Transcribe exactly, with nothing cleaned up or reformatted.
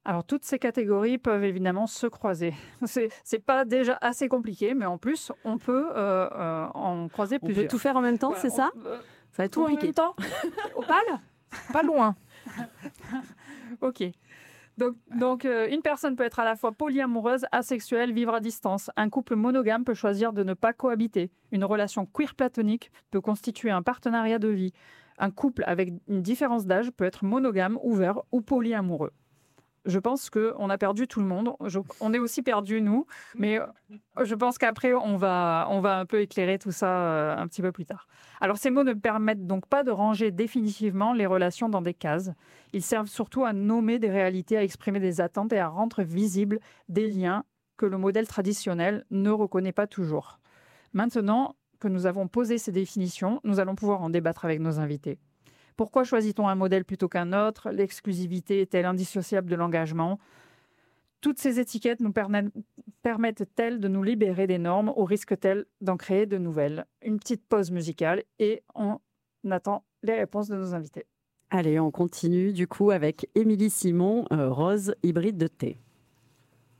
Alors, toutes ces catégories peuvent évidemment se croiser. C'est c'est pas déjà assez compliqué, mais en plus, on peut, heu heu, en croiser On peut plusieurs. tout faire en même temps, Voilà, c'est on ça? heu, Ça va être tout en même compliqué. temps? Opale? Pas loin. OK. Donc donc heu, une personne peut être à la fois polyamoureuse, asexuelle, vivre à distance. Un couple monogame peut choisir de ne pas cohabiter. Une relation queer platonique peut constituer un partenariat de vie. Un couple avec une différence d'âge peut être monogame, ouvert ou polyamoureux. Je pense qu'on a perdu tout le monde. Je on est aussi perdus nous, mais heu, je pense qu'après on va on va un peu éclairer tout ça, heu, un petit peu plus tard. Alors ces mots ne permettent donc pas de ranger définitivement les relations dans des cases. Ils servent surtout à nommer des réalités, à exprimer des attentes et à rendre visibles des liens que le modèle traditionnel ne reconnaît pas toujours. Maintenant que nous avons posé ces définitions, nous allons pouvoir en débattre avec nos invités. Pourquoi choisit-on un modèle plutôt qu'un autre? L'exclusivité est-elle indissociable de l'engagement? Toutes ces étiquettes nous pernet- permettent-elles de nous libérer des normes ou risquent-elles d'en créer de nouvelles? Une petite pause musicale et on attend les réponses de nos invités. Allez, on continue du coup avec Émilie Simon, euh, Rose hybride de thé.